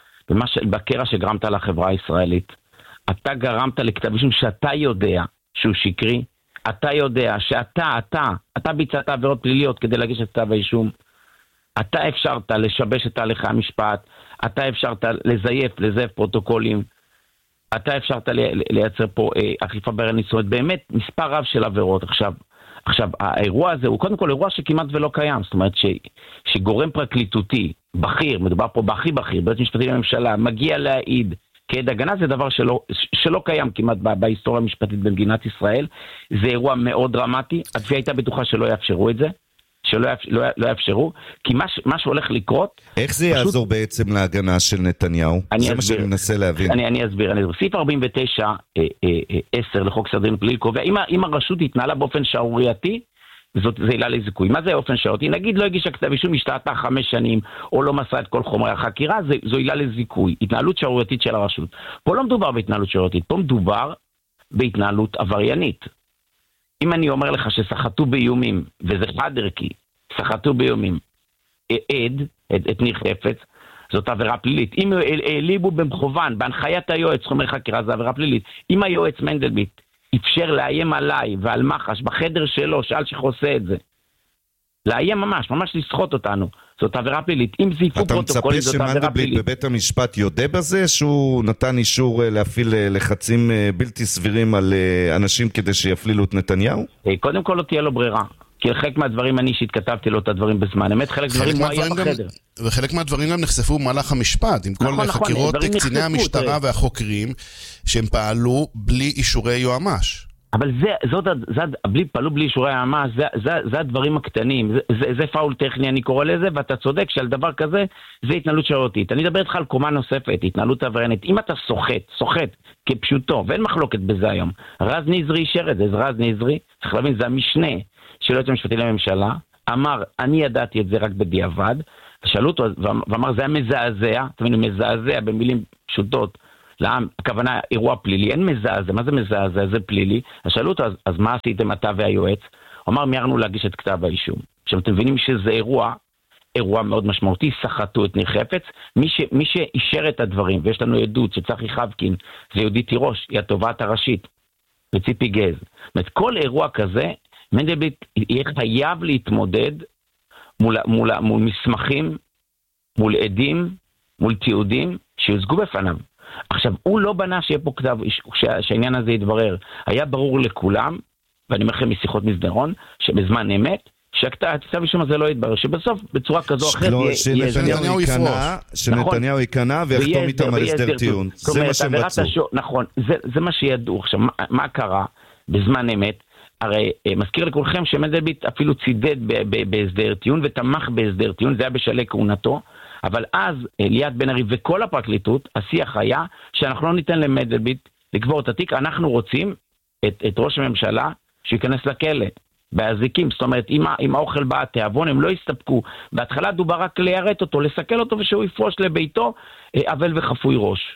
בקרע שגרמת לחברה הישראלית. אתה גרמת לכתב אישום שאתה יודע שהוא שקרי, אתה יודע שאתה, אתה, אתה ביצעת עבירות פליליות כדי להגיש את כתב האישום, אתה אפשרת לשבש את תהליכי המשפט, אתה אפשרת לזייף, לזייף פרוטוקולים, אתה אפשרת לייצר פה אה, אכיפה בררנית, זאת אומרת, באמת מספר רב של עבירות. עכשיו, עכשיו, האירוע הזה הוא קודם כל אירוע שכמעט ולא קיים, זאת אומרת ש, שגורם פרקליטותי, בכיר, מדובר פה בכי בכיר, בית משפטי לממשלה, מגיע להעיד, כעד הגנה, זה דבר שלא, שלא קיים כמעט בהיסטוריה המשפטית במדינת ישראל. זה אירוע מאוד דרמטי. התביעה הייתה בטוחה שלא יאפשרו את זה, שלא לא, לא יאפשרו, כי מה, מה שהולך לקרות... איך זה פשוט... יעזור בעצם להגנה של נתניהו? זה אסביר, מה שאני מנסה להבין. אני, אני אסביר, אני אסביר. סעיף ארבעים ותשע עשר לחוק סדר הדין הפלילי קובע, אם, אם הרשות התנהלה באופן שערורייתי, זאת זה עילה לזיכוי. מה זה אופן שערורייתי? נגיד לא הגישה כתב אישום, השתהתה חמש שנים, או לא מסרה את כל חומרי החקירה, זה, זו עילה לזיכוי. התנהלות שערורייתית של הרשות. פה לא מדובר בהתנהלות שערורייתית, פה מדובר בהתנהלות עבריינית. אם אני אומר לך שסחטו באיומים, וזה חד ערכי, סחטו באיומים, עד, את, את ניר חפץ, זאת עבירה פלילית. אם העליבו במכוון, בהנחיית היועץ, חומרי חקירה, זה עבירה פלילית. אם היועץ מנדלבליט אפשר לאיים עליי ועל מחש בחדר שלו, שאל שחוסה את זה. לאיים ממש, ממש לסחוט אותנו. זאת עבירה פלילית. אם זיפו פרוטוקולים, זאת עבירה פלילית. אתה מצפה שמנדלבליט בבית המשפט יודע בזה, שהוא נתן אישור להפעיל לחצים בלתי סבירים על אנשים כדי שיפלילו את נתניהו? קודם כל לא תהיה לו ברירה. כי חלק מהדברים אני שהתכתבתי לו את הדברים בזמן אמת, חלק מהדברים הוא היה בחדר. וחלק מהדברים גם נחשפו במהלך המשפט, עם כל חקירות קציני המשטרה והחוקרים, שהם פעלו בלי אישורי יועמ"ש. אבל זה, זאת, זה, בלי, פעלו בלי אישורי הממש, זה, זה, זה הדברים הקטנים, זה, זה, זה פאול טכני, אני קורא לזה, ואתה צודק שעל דבר כזה, זה התנהלות שרירותית. אני אדבר איתך על קומה נוספת, התנהלות עבריינית. אם אתה סוחט, סוחט, כפשוטו, ואין מחלוקת בזה היום, רז נזרי אישר את זה, זה רז נזרי, צריך להבין, זה המשנה של היועץ המשפטי לממשלה, אמר, אני ידעתי את זה רק בדיעבד, שאלו אותו, ואמר, זה היה מזעזע, אתה מבין, מזעזע במילים פשוטות, לעם, הכוונה, אירוע פלילי, אין מזעזע, מה זה מזעזע? זה פלילי. אז שאלו אותו, אז, אז מה עשיתם אתה והיועץ? הוא אמר, מיהרנו להגיש את כתב האישום. עכשיו, אתם מבינים שזה אירוע, אירוע מאוד משמעותי, סחטו את ניר חפץ, מי, ש, מי שאישר את הדברים, ויש לנו עדות שצחי חבקין, זה יהודית תירוש, היא התובעת הראשית, וציפי גז. זאת אומרת, כל אירוע כזה, מנדלבליט יהיה חייב להתמודד מול, מול, מול מסמכים, מול עדים, מול תיעודים, שיוצגו בפניו. עכשיו, הוא לא בנה שיהיה פה כתב, שהעניין הזה יתברר. היה ברור לכולם, ואני אומר לכם משיחות מסדרון, שבזמן אמת, שהכתב אישום הזה לא יתברר, שבסוף בצורה כזו או אחרת יהיה... שנתניהו ייכנע ויחתום איתם על הסדר טיעון. זה מה שהם רצו. נכון, זה מה שידעו. עכשיו, מה קרה בזמן אמת? הרי מזכיר לכולכם שמנדלבליט אפילו צידד בהסדר טיעון ותמך בהסדר טיעון, זה היה בשלהי כהונתו, אבל אז ליאת בן ארי וכל הפרקליטות, השיח היה שאנחנו לא ניתן למנדלבליט לקבור את התיק, אנחנו רוצים את, את ראש הממשלה שיכנס לכלא, באזיקים, זאת אומרת, אם, אם האוכל בא התיאבון, הם לא יסתפקו. בהתחלה דובר רק ליירט אותו, לסכל אותו ושהוא יפרוש לביתו, אבל וחפוי ראש.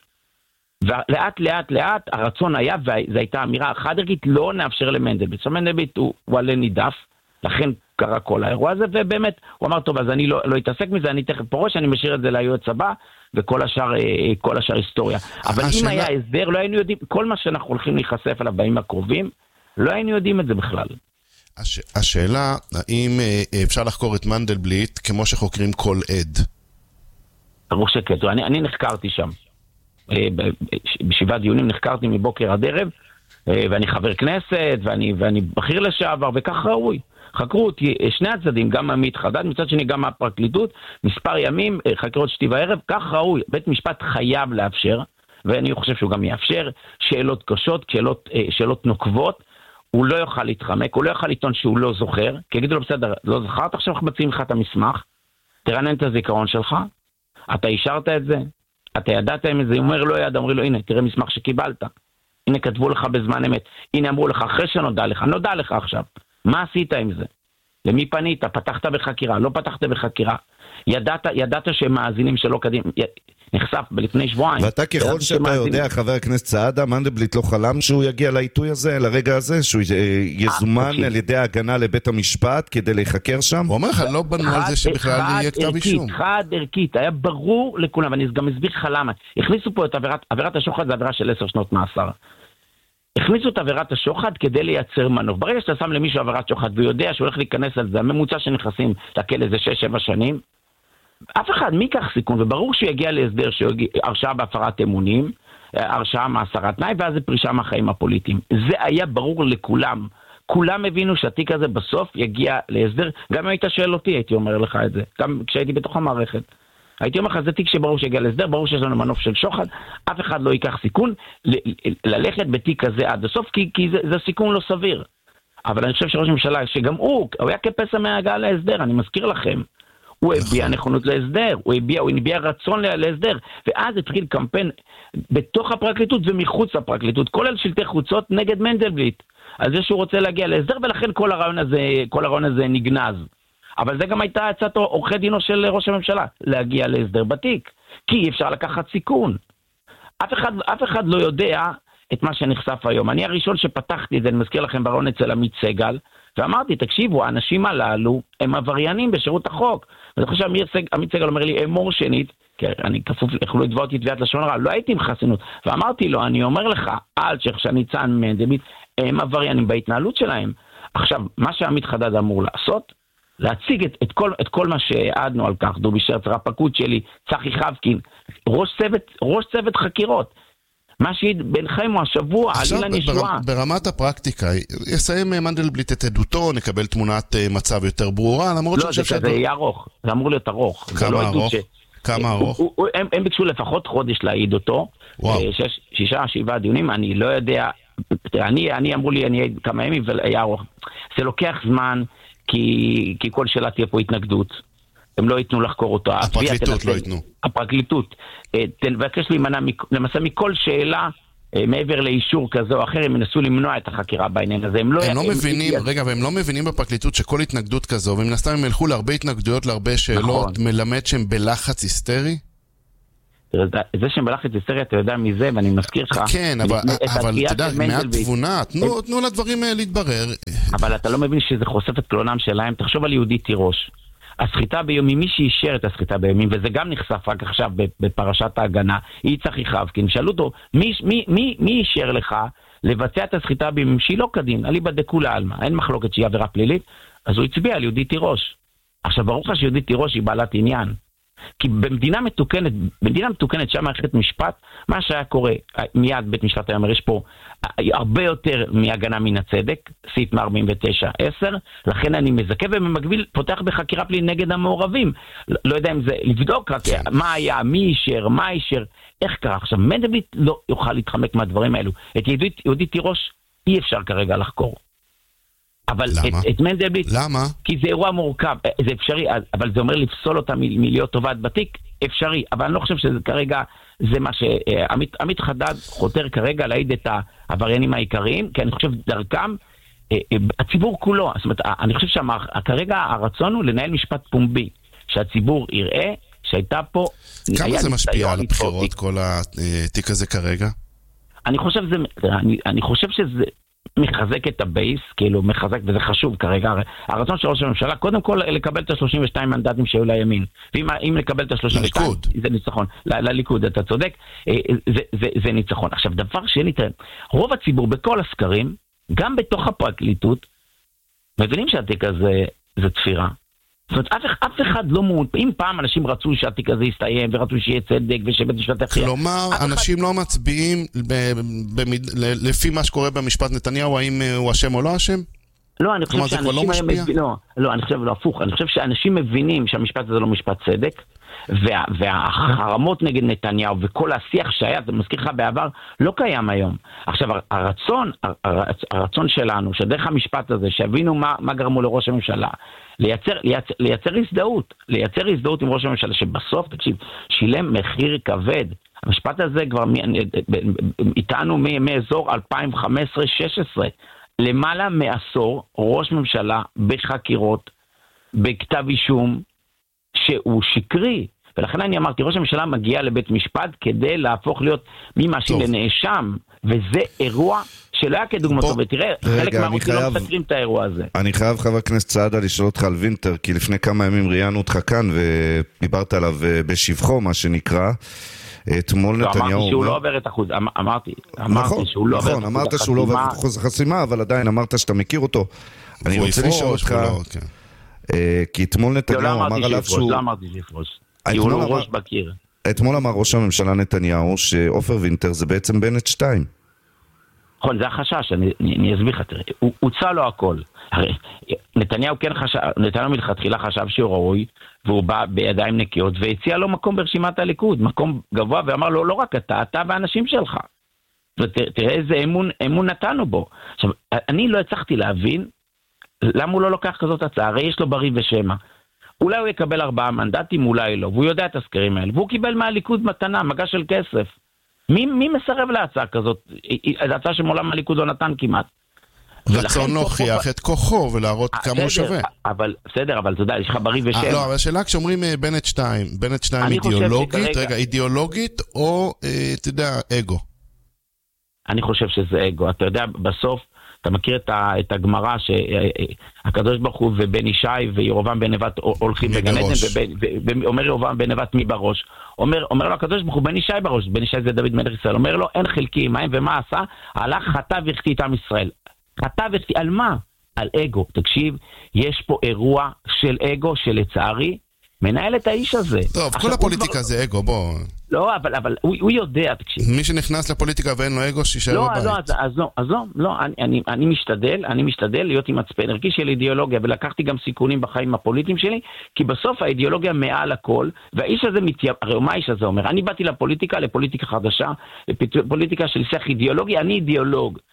ולאט לאט לאט הרצון היה, וזו הייתה אמירה חד ערכית, לא נאפשר למנדלבליט. זאת אומרת, מנדלבליט הוא, הוא עלה נידף, לכן קרה כל האירוע הזה, ובאמת הוא אמר, טוב, אז אני לא, לא אתעסק מזה, אני תכף פורש, אני משאיר את זה ליועץ הבא, וכל השאר, כל השאר היסטוריה. אבל אם היה הסדר, לא היינו יודעים, כל מה שאנחנו הולכים להיחשף עליו בימים הקרובים, לא היינו יודעים את זה בכלל. הש... השאלה, האם אפשר לחקור את מנדלבליט כמו שחוקרים כל עד? ברור שכן, אני, אני נחקרתי שם. בשבעה דיונים נחקרתי מבוקר עד ערב, ואני חבר כנסת, ואני, ואני בכיר לשעבר, וכך ראוי. חקרו אותי שני הצדדים, גם עמית חדד, מצד שני גם הפרקליטות, מספר ימים, חקירות שתי וערב, כך ראוי. בית משפט חייב לאפשר, ואני חושב שהוא גם יאפשר, שאלות קשות, שאלות, שאלות נוקבות, הוא לא יוכל להתחמק, הוא לא יוכל לטעון שהוא לא זוכר, כי יגידו לו בסדר, לא זכרת, עכשיו אנחנו מציעים לך את המסמך, תרענן את הזיכרון שלך, אתה אישרת את זה, אתה ידעת עם זה, הוא אומר לא ידע, אומרים לו הנה, תראה מסמך שקיבלת, הנה כתבו לך בזמן אמת, הנה אמרו לך אחרי שנודע לך, נודע לך עכשיו, מה עשית עם זה? למי פנית? פתחת בחקירה, לא פתחת בחקירה, ידעת, ידעת שהם מאזינים שלא קדים, נחשף בלפני שבועיים. ואתה ככל שאתה יודע, חבר הכנסת סעדה, מנדלבליט לא חלם שהוא יגיע לעיתוי הזה, לרגע הזה, שהוא יזומן על ידי ההגנה לבית המשפט כדי להיחקר שם? הוא אומר לך, לא בנו על זה שבכלל יהיה כתב אישום. חד ערכית, היה ברור לכולם, ואני גם אסביר לך למה. הכניסו פה את עבירת, עבירת השוחד, זה עבירה של עשר שנות מאסר. הכניסו את עבירת השוחד כדי לייצר מנוף. ברגע שאתה שם למישהו עבירת שוחד, והוא יודע שהוא הולך להיכנס על זה, הממוצע שנכנסים לכלא זה שש שבע שנים, אף אחד מי כך סיכון, וברור שהוא יגיע להסדר הרשעה בהפרת אמונים, הרשעה מאסרת תנאי, ואז זה פרישה מהחיים הפוליטיים. זה היה ברור לכולם. כולם הבינו שהתיק הזה בסוף יגיע להסדר, גם אם היית שואל אותי, הייתי אומר לך את זה, גם כשהייתי בתוך המערכת. הייתי אומר לך, זה תיק שברור שיגיע להסדר, ברור שיש לנו מנוף של שוחד, אף אחד לא ייקח סיכון ל- ללכת בתיק הזה עד הסוף, כי, כי זה, זה סיכון לא סביר. אבל אני חושב שראש הממשלה, שגם הוא, הוא היה כפסע מההגעה להסדר, אני מזכיר לכם. הוא הביע נכונות להסדר, הוא הביע, הוא הביע רצון להסדר, ואז התחיל קמפיין בתוך הפרקליטות ומחוץ לפרקליטות, כולל שלטי חוצות נגד מנדלבליט, על זה שהוא רוצה להגיע להסדר, ולכן כל הרעיון הזה, כל הרעיון הזה נגנז. אבל זה גם הייתה הצעת עורכי דינו של ראש הממשלה, להגיע להסדר בתיק, כי אי אפשר לקחת סיכון. אף אחד, אף אחד לא יודע את מה שנחשף היום. אני הראשון שפתחתי את זה, אני מזכיר לכם ברון אצל עמית סגל, ואמרתי, תקשיבו, האנשים הללו הם עבריינים בשירות החוק. ואני חושב שעמית סגל אומר לי, אמור שנית, כי אני כפוף, יכולו לתבוע אותי תביעת לשון הרע, לא הייתי עם חסינות. ואמרתי לו, אני אומר לך, אלשיך, שניצן מנדלבליט, הם עבריינים בהתנהלות שלהם. עכשיו, מה שעמית חדד אמור לעשות, להציג את, את, כל, את כל מה שהעדנו על כך, דובי שרץ, רפקות שלי, צחי חבקין, ראש צוות, ראש צוות חקירות. מה שהעיד בן חיים הוא השבוע, עלילה נשואה. ברמת הפרקטיקה, יסיים מנדלבליט את עדותו, נקבל תמונת מצב יותר ברורה, למרות לא, זה כזה יהיה ארוך, זה אמור להיות ארוך. כמה ארוך? כמה ארוך? הם ביקשו לפחות חודש להעיד אותו, שישה, שבעה דיונים, אני לא יודע אני, אני אמרו לי, אני כמה ימים, והיה ארוך. זה לוקח זמן, כי, כי כל שאלה תהיה פה התנגדות. הם לא ייתנו לחקור אותו. הפרקליטות לא ייתנו. הפרקליטות. תבקש להימנע, למעשה מכל שאלה, מעבר לאישור כזה או אחר, הם ינסו למנוע את החקירה בעניין הזה. הם לא, הם לא הם מבינים, הם... רגע, והם לא מבינים בפרקליטות שכל התנגדות כזו, והם נסתם הם ילכו להרבה התנגדויות, להרבה שאלות, נכון. מלמד שהם בלחץ היסטרי? זה שהם בלחץ היסטרי, אתה יודע מזה, ואני מזכיר לך... כן, אבל, אבל אתה יודע, מעט תבונה, תנו, תנו לדברים להתברר. אבל אתה לא מבין שזה חושף את קלונם שלהם, תחשוב על יהודי תירוש. הסחיטה ביומים, מי שאישר את הסחיטה ביומים, וזה גם נחשף רק עכשיו בפרשת ההגנה, יצחק חבקין, שאלו אותו, מי, מי, מי, מי אישר לך לבצע את הסחיטה ביומים שהיא לא כדין, אליבא דכולי עלמא, אין מחלוקת שהיא עבירה פלילית, אז הוא הצביע על יהודי תירוש. עכשיו, ברור לך שיהודי תירוש היא בעלת עניין. כי במדינה מתוקנת, במדינה מתוקנת שם מערכת משפט, מה שהיה קורה, מיד בית משפט היה אומר, יש פה הרבה יותר מהגנה מן הצדק, סעיף מאה ארבעים ותשע עשר, לכן אני מזכה ובמקביל פותח בחקירה פלילית נגד המעורבים. לא יודע אם זה לבדוק רק מה היה, מי אישר, מה אישר, איך קרה. עכשיו, מנדלבליט לא יוכל להתחמק מהדברים האלו. את יהודית, יהודית תירוש אי אפשר כרגע לחקור. אבל את, את מנדלבליט, למה? כי זה אירוע מורכב, זה אפשרי, אבל זה אומר לפסול אותה מ- מלהיות טובת בתיק, אפשרי, אבל אני לא חושב שזה כרגע, זה מה שעמית עמית חדד חותר כרגע להעיד את העבריינים העיקריים, כי אני חושב דרכם, הציבור כולו, זאת אומרת, אני חושב שכרגע הרצון הוא לנהל משפט פומבי, שהציבור יראה שהייתה פה... כמה זה משפיע על הבחירות, כל התיק הזה כרגע? אני חושב זה, אני, אני חושב שזה... מחזק את הבייס, כאילו מחזק, וזה חשוב כרגע, הרצון של ראש הממשלה, קודם כל לקבל את ה-שלושים ושתיים מנדטים שהיו לימין, ואם לקבל את ה-שלושים ושתיים, זה ניצחון, ל- לליכוד, אתה צודק, זה, זה, זה ניצחון. עכשיו, דבר שני, רוב הציבור בכל הסקרים, גם בתוך הפרקליטות, מבינים שהתיק הזה זה תפירה. זאת אומרת, אף, אף אחד לא מול, אם פעם אנשים רצו שהתיק הזה יסתיים, ורצו שיהיה צדק, ושבית משפט יכריע. כלומר, אנשים אחד... לא מצביעים ב- ב- ב- לפי מה שקורה במשפט נתניהו, האם הוא אשם או לא אשם? לא, אני חושב שאנשים... לא, מבין, לא, לא, אני חושב, לא, הפוך, אני חושב שאנשים מבינים שהמשפט הזה לא משפט צדק, וה, והחרמות נגד נתניהו, וכל השיח שהיה, זה מזכיר לך בעבר, לא קיים היום. עכשיו, הרצון, הרצ, הרצון שלנו, שדרך המשפט הזה, שהבינו מה, מה גרמו לראש הממשלה, לייצר, לייצר, לייצר הזדהות, לייצר הזדהות עם ראש הממשלה, שבסוף, תקשיב, שילם מחיר כבד. המשפט הזה כבר איתנו מאזור אלפיים וחמש עשרה שש עשרה, למעלה מעשור, ראש ממשלה בחקירות, בכתב אישום, שהוא שקרי. ולכן אני אמרתי, ראש הממשלה מגיע לבית משפט כדי להפוך להיות ממאשים לנאשם, וזה אירוע שלא היה כדוגמתו, ותראה, חלק מהרוצים לא מסתכלים את האירוע הזה. אני חייב, חבר הכנסת סעדה, לשאול אותך על וינטר, כי לפני כמה ימים ראיינו אותך כאן, ודיברת עליו בשבחו, מה שנקרא. אתמול נתניהו... אמרתי שהוא לא עובר את אחוז, אמרתי, אמרתי שהוא לא עובר את אחוז החסימה. נכון, אמרת שהוא לא עובר את אחוז החסימה, אבל עדיין אמרת שאתה מכיר אותו. אני רוצה לשאול אותך, כי אתמול נתניהו אמר עליו שהוא... לא אמרתי שיפרוש, כי הוא לא ראש בקיר. אתמול אמר ראש הממשלה נתניהו שעופר וינטר זה בעצם בנט שתיים. נכון, זה החשש, אני, אני, אני אסביר לך, תראה, הוא הוצא לו הכל. הרי נתניהו כן חשב, נתניהו מלכתחילה חשב שהוא ראוי, והוא בא בידיים נקיות, והציע לו מקום ברשימת הליכוד, מקום גבוה, ואמר לו, לא רק אתה, אתה והאנשים שלך. ותראה איזה אמון, אמון נתנו בו. עכשיו, אני לא הצלחתי להבין, למה הוא לא לוקח כזאת הצעה, הרי יש לו בריא ושמה. אולי הוא יקבל ארבעה מנדטים, אולי לא, והוא יודע את הסקרים האלה, והוא קיבל מהליכוד מתנה, מגע של כסף. מי, מי מסרב להצעה כזאת? זו הצעה שמעולם הליכוד לא נתן כמעט. רצון להוכיח את כוחו ולהראות כמה הוא שווה. אבל, בסדר, אבל אתה יודע, יש לך בריא ושם. לא, אבל השאלה כשאומרים בנט שתיים, בנט שתיים אידיאולוגית, רגע, אידיאולוגית או, אתה יודע, אגו? אני חושב שזה אגו. אתה יודע, בסוף, אתה מכיר את הגמרא שהקדוש ברוך הוא ובן ישי וירובעם בן נבט הולכים בגן עדן, ואומר ירובעם בן נבט מי בראש? אומר לו הקדוש ברוך הוא בן ישי בראש, בן ישי זה דוד מלך ישראל, אומר לו אין חלקי מים, ומה עשה? הלך חטא והחטיא את עם ישראל. חטא והחטיא, על מה? על אגו. תקשיב, יש פה אירוע של אגו שלצערי מנהל את האיש הזה. טוב, כל הפוליטיקה זה אגו, בוא. לא, אבל, אבל הוא, הוא יודע, תקשיב. מי שנכנס לפוליטיקה ואין לו אגו, שישאר לא, בבית. לא, אז, אז לא, אז לא, לא, אני, אני, אני משתדל, אני משתדל להיות עם מצפן ערכי של אידיאולוגיה, ולקחתי גם סיכונים בחיים הפוליטיים שלי, כי בסוף האידיאולוגיה מעל הכל, והאיש הזה מתייב, הרי מה האיש הזה אומר? אני באתי לפוליטיקה, לפוליטיקה חדשה, לפוליטיקה של שיח אידיאולוגי, אני אידיאולוג.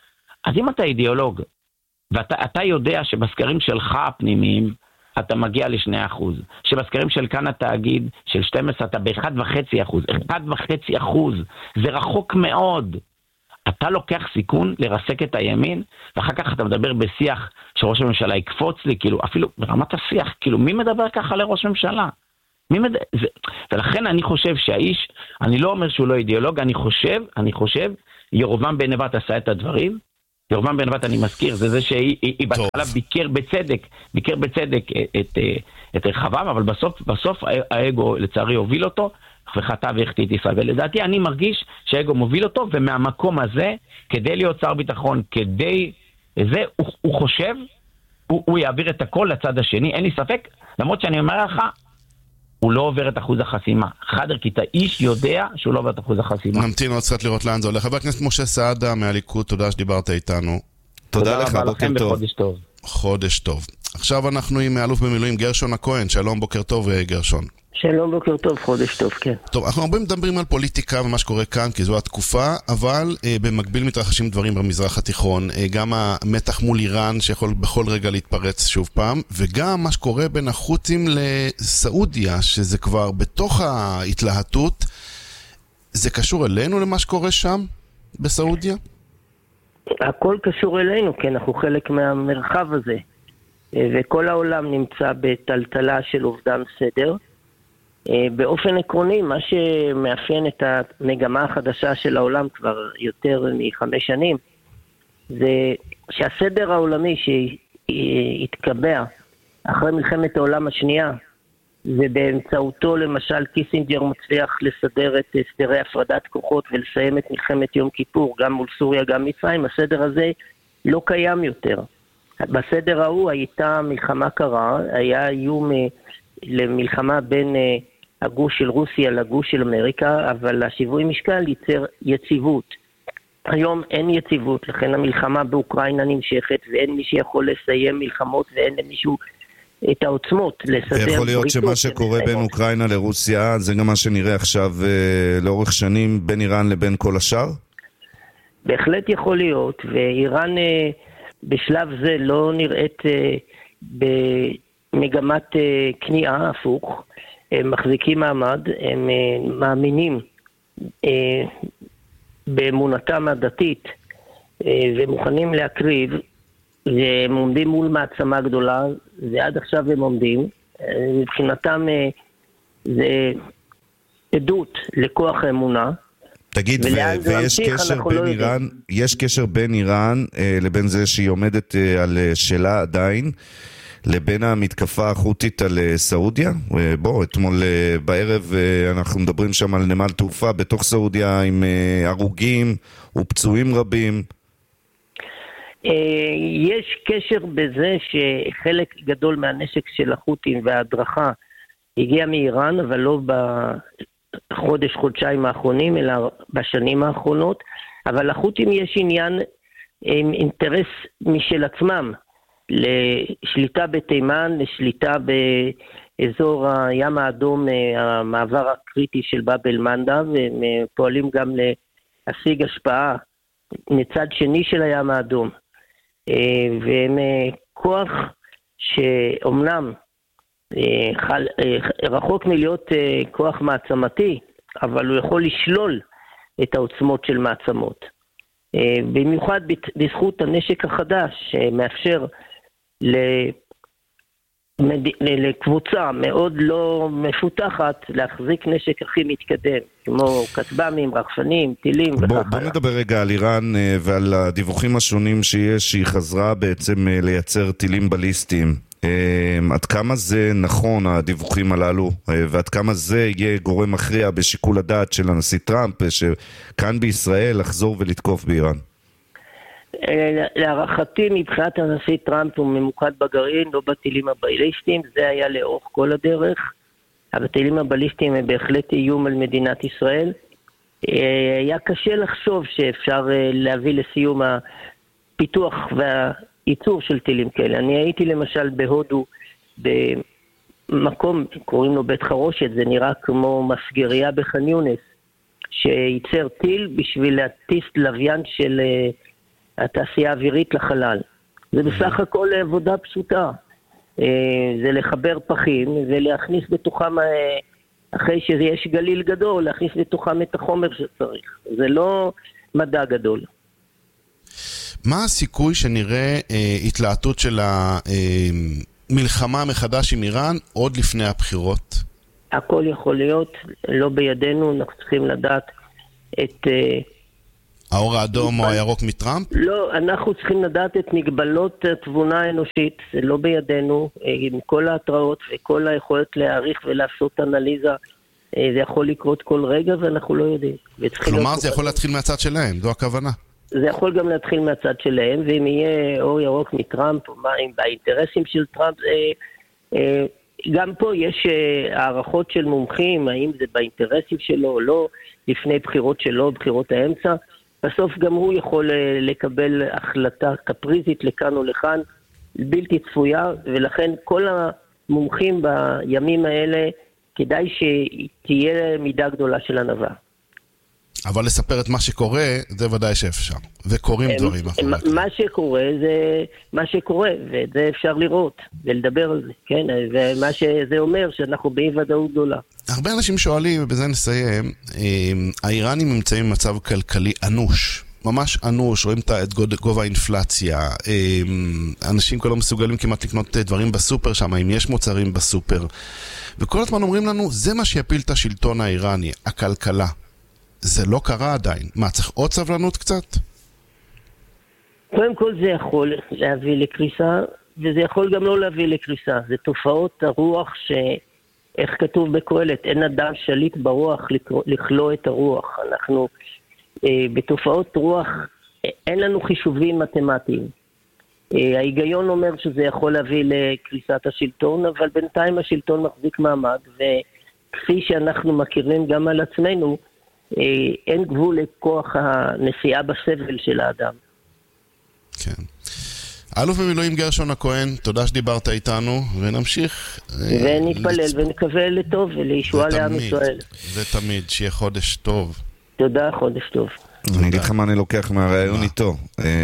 אז אם אתה אידיאולוג, ואתה אתה יודע שבסקרים שלך הפנימיים, אתה מגיע ל-שני אחוז, שבסקרים של כאן התאגיד, של שתים עשרה, אתה ב-אחד וחצי אחוז, אחד וחצי אחוז, זה רחוק מאוד. אתה לוקח סיכון לרסק את הימין, ואחר כך אתה מדבר בשיח שראש הממשלה יקפוץ לי, כאילו, אפילו ברמת השיח, כאילו, מי מדבר ככה לראש ממשלה? מי מד... זה... ולכן אני חושב שהאיש, אני לא אומר שהוא לא אידיאולוג, אני חושב, אני חושב, ירובעם בן נבט עשה את הדברים, ירובעם בן נבט אני מזכיר, זה זה שהיא בהתחלה ביקר בצדק, ביקר בצדק את, את רחבעם, אבל בסוף, בסוף האגו לצערי הוביל אותו, וחטא והחטיא את ישראל, ולדעתי אני מרגיש שהאגו מוביל אותו, ומהמקום הזה, כדי להיות שר ביטחון, כדי זה, הוא, הוא חושב, הוא, הוא יעביר את הכל לצד השני, אין לי ספק, למרות שאני אומר לך, הוא לא עובר את אחוז החסימה. חדר, כי אתה איש יודע שהוא לא עובר את אחוז החסימה. נמתין עוד קצת לראות לאן זה הולך. חבר הכנסת משה סעדה מהליכוד, תודה שדיברת איתנו. תודה לך, בוקר טוב. וחודש טוב. חודש טוב. עכשיו אנחנו עם אלוף במילואים גרשון הכהן. שלום, בוקר טוב גרשון. שלום, בוקר טוב, חודש טוב, כן. טוב, אנחנו הרבה מדברים על פוליטיקה ומה שקורה כאן, כי זו התקופה, אבל אה, במקביל מתרחשים דברים במזרח התיכון, אה, גם המתח מול איראן שיכול בכל רגע להתפרץ שוב פעם, וגם מה שקורה בין החות'ים לסעודיה, שזה כבר בתוך ההתלהטות, זה קשור אלינו למה שקורה שם בסעודיה? הכל קשור אלינו, כי אנחנו חלק מהמרחב הזה, וכל העולם נמצא בטלטלה של אובדן סדר. באופן עקרוני, מה שמאפיין את המגמה החדשה של העולם כבר יותר מחמש שנים, זה שהסדר העולמי שהתקבע אחרי מלחמת העולם השנייה, ובאמצעותו למשל קיסינג'ר מצליח לסדר את הסדרי הפרדת כוחות ולסיים את מלחמת יום כיפור, גם מול סוריה, גם מצרים, הסדר הזה לא קיים יותר. בסדר ההוא הייתה מלחמה קרה, היה איום למלחמה בין הגוש של רוסיה לגוש של אמריקה, אבל השיווי משקל ייצר יציבות. היום אין יציבות, לכן המלחמה באוקראינה נמשכת, ואין מי שיכול לסיים מלחמות, ואין למישהו את העוצמות לסדר. ויכול להיות שמה שקורה בין אוקראינה לרוסיה, זה גם מה שנראה עכשיו לאורך שנים בין איראן לבין כל השאר? בהחלט יכול להיות, ואיראן בשלב זה לא נראית במגמת כניעה, הפוך. הם מחזיקים מעמד, הם מאמינים באמונתם הדתית ומוכנים להקריב, והם עומדים מול מעצמה גדולה, ועד עכשיו הם עומדים. מבחינתם זה עדות לכוח האמונה. תגיד, ו- ויש קשר בין לא איראן, יש קשר בין איראן אה, לבין זה שהיא עומדת אה, על שלה עדיין, לבין המתקפה החות'ית על אה, סעודיה? אה, בוא, אתמול אה, בערב אה, אנחנו מדברים שם על נמל תעופה בתוך סעודיה עם אה, הרוגים ופצועים רבים. אה, יש קשר בזה שחלק גדול מהנשק של החות'ים וההדרכה הגיע מאיראן, אבל לא ב... חודש, חודשיים האחרונים, אלא בשנים האחרונות, אבל לחות'ים יש עניין עם אינטרס משל עצמם, לשליטה בתימן, לשליטה באזור הים האדום, המעבר הקריטי של באב אל מנדב, והם פועלים גם להשיג השפעה מצד שני של הים האדום, והם כוח שאומנם חל, רחוק מלהיות כוח מעצמתי, אבל הוא יכול לשלול את העוצמות של מעצמות. במיוחד בזכות הנשק החדש שמאפשר לקבוצה מאוד לא מפותחת להחזיק נשק הכי מתקדם, כמו כטב"מים, רחפנים, טילים וכך הלאה. בוא נדבר רגע על איראן ועל הדיווחים השונים שיש, שהיא חזרה בעצם לייצר טילים בליסטיים. עד כמה זה נכון הדיווחים הללו, ועד כמה זה יהיה גורם מכריע בשיקול הדעת של הנשיא טראמפ, שכאן בישראל לחזור ולתקוף באיראן? להערכתי מבחינת הנשיא טראמפ הוא ממוקד בגרעין, לא בטילים הבליסטיים, זה היה לאורך כל הדרך. הטילים הבליסטיים הם בהחלט איום על מדינת ישראל. היה קשה לחשוב שאפשר להביא לסיום הפיתוח והייצור של טילים כאלה. אני הייתי למשל בהודו, במקום, קוראים לו בית חרושת, זה נראה כמו מסגריה בח'אן יונס, שייצר טיל בשביל להטיס לוויין של התעשייה האווירית לחלל. זה בסך הכל עבודה פשוטה. זה לחבר פחים ולהכניס בתוכם, אחרי שיש גליל גדול, להכניס בתוכם את החומר שצריך. זה לא מדע גדול. מה הסיכוי שנראה אה, התלהטות של המלחמה אה, מחדש עם איראן עוד לפני הבחירות? הכל יכול להיות, לא בידינו, אנחנו צריכים לדעת את... אה, האור האדום או הירוק מטראמפ? לא, אנחנו צריכים לדעת את מגבלות התבונה האנושית, זה לא בידינו, עם כל ההתראות וכל היכולת להעריך ולעשות אנליזה, זה יכול לקרות כל רגע ואנחנו לא יודעים. כלומר זה יכול להתחיל מהצד שלהם, זו הכוונה. זה יכול גם להתחיל מהצד שלהם, ואם יהיה אור ירוק מטראמפ, או מה, באינטרסים של טראמפ, גם פה יש הערכות של מומחים, האם זה באינטרסים שלו או לא, לפני בחירות שלו, בחירות האמצע, בסוף גם הוא יכול לקבל החלטה קפריזית לכאן או לכאן, בלתי צפויה, ולכן כל המומחים בימים האלה, כדאי שתהיה מידה גדולה של ענווה. אבל לספר את מה שקורה, זה ודאי שאפשר. וקורים דברים. מה שקורה זה מה שקורה, ואת זה אפשר לראות ולדבר על זה, כן? ומה שזה אומר שאנחנו באי ודאות גדולה. הרבה אנשים שואלים, ובזה נסיים, האיראנים נמצאים במצב כלכלי אנוש. ממש אנוש, רואים את גובה האינפלציה, אנשים כבר לא מסוגלים כמעט לקנות דברים בסופר שם, אם יש מוצרים בסופר. וכל הזמן אומרים לנו, זה מה שיפיל את השלטון האיראני, הכלכלה. זה לא קרה עדיין. מה, צריך עוד סבלנות קצת? קודם כל זה יכול להביא לקריסה, וזה יכול גם לא להביא לקריסה. זה תופעות הרוח ש... איך כתוב בקהלת, אין אדם שליט ברוח לכלוא את הרוח. אנחנו אה, בתופעות רוח, אין לנו חישובים מתמטיים. אה, ההיגיון אומר שזה יכול להביא לקריסת השלטון, אבל בינתיים השלטון מחזיק מעמד, וכפי שאנחנו מכירים גם על עצמנו, אין גבול לכוח הנסיעה בסבל של האדם. כן. אלוף במילואים גרשון הכהן, תודה שדיברת איתנו, ונמשיך. ונתפלל ונקווה לטוב ולישועה לעם ישראל. ותמיד, שיהיה חודש טוב. תודה, חודש טוב. אני אגיד לך מה אני לוקח מהרעיון איתו.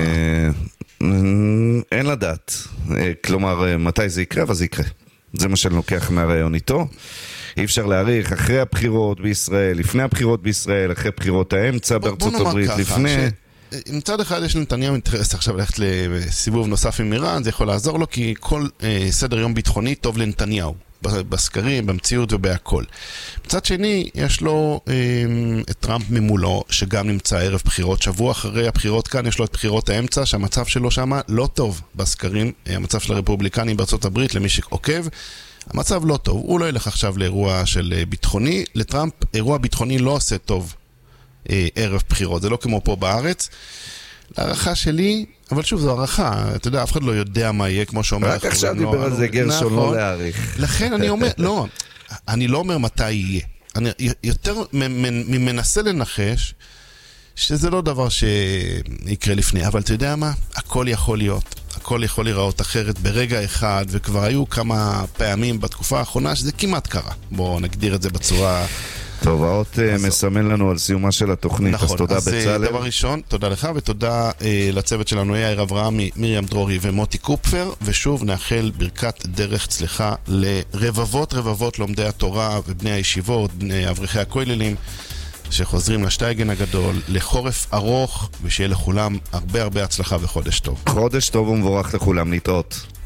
אין לדעת. כלומר, מתי זה יקרה, אבל זה יקרה. זה מה שאני לוקח מהרעיון איתו. אי אפשר להעריך אחרי הבחירות בישראל, לפני הבחירות בישראל, אחרי בחירות האמצע בארצות הברית, לפני... מצד אחד יש לנתניהו אינטרס עכשיו ללכת לסיבוב נוסף עם איראן, זה יכול לעזור לו כי כל אה, סדר יום ביטחוני טוב לנתניהו, בסקרים, במציאות ובהכל. מצד שני, יש לו אה, את טראמפ ממולו, שגם נמצא ערב בחירות, שבוע אחרי הבחירות כאן, יש לו את בחירות האמצע, שהמצב שלו שם לא טוב בסקרים, המצב של הרפובליקנים בארצות הברית, למי שעוקב, המצב לא טוב, הוא לא ילך עכשיו לאירוע של ביטחוני, לטראמפ אירוע ביטחוני לא עושה טוב אה, ערב בחירות, זה לא כמו פה בארץ. להערכה שלי, אבל שוב זו הערכה, אתה יודע, אף אחד לא יודע מה יהיה, כמו שאומר... רק עכשיו דיבר על זה גרשון, לא להעריך. לכן אני אומר, לא, אני לא אומר מתי יהיה. אני יותר מנסה לנחש שזה לא דבר שיקרה לפני, אבל אתה יודע מה? הכל יכול להיות. הכל יכול להיראות אחרת ברגע אחד, וכבר היו כמה פעמים בתקופה האחרונה שזה כמעט קרה. בואו נגדיר את זה בצורה... טוב, האות מסמן לנו על סיומה של התוכנית, נכון, אז תודה אז בצלאל. דבר ראשון, תודה לך ותודה אה, לצוות שלנו, יאיר אברהמי, מרים דרורי ומוטי קופפר, ושוב נאחל ברכת דרך צלחה לרבבות רבבות לומדי התורה ובני הישיבות, בני אברכי הכוללים, שחוזרים לשטייגן הגדול, לחורף ארוך, ושיהיה לכולם הרבה הרבה הצלחה וחודש טוב. חודש טוב ומבורך לכולם, להתראות.